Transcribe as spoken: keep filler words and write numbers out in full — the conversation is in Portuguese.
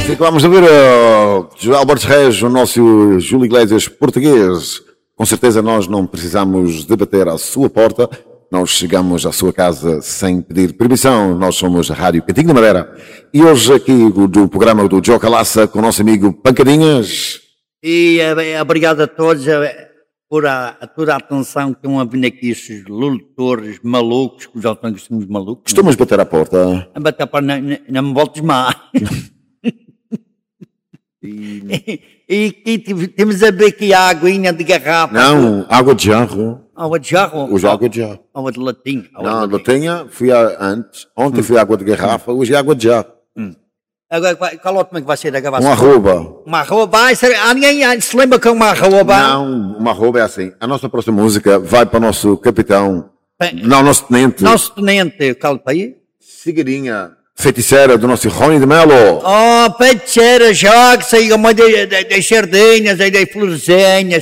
Sim, vamos a ver uh, João Alberto Reis, o nosso Júlio Iglesias português. Com certeza nós não precisamos de bater à sua porta. Nós chegamos à sua casa sem pedir permissão. Nós somos a Rádio Cantinho da Madeira. E hoje aqui do programa do Joe Calaça com o nosso amigo Pancadinhas. E eh, obrigado a todos eh, por a, a toda a atenção que estão a vir aqui esses lutadores malucos, que já estão somos malucos. Costumamos bater à porta. A bater para não, não me voltes má. E... E aqui temos a beber aqui a aguinha de garrafa. Não, água de jarro. Água de jarro? Hoje é água de jarro. Água de latim. Não, de latinha fui a, antes. Ontem hum. fui água de garrafa, hoje é água de jarro. Hum. Agora, qual outro é que vai ser a garrafa? Uma arroba. Uma arroba? Ah, ninguém se lembra que é uma arroba? Não, uma arroba é assim. A nossa próxima música vai para o nosso capitão. Bem, não, nosso tenente. Nosso tenente, calpa aí. Cigueirinha. Feiticeira do nosso Rony de Melo. Oh, feiticeira, joga-se aí uma das sardinhas, aí das florzinhas.